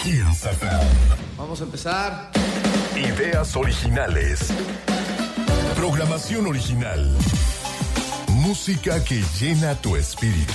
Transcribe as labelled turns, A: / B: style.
A: Hits FM.
B: Vamos a empezar.
A: Ideas originales. Programación original. Música que llena tu espíritu.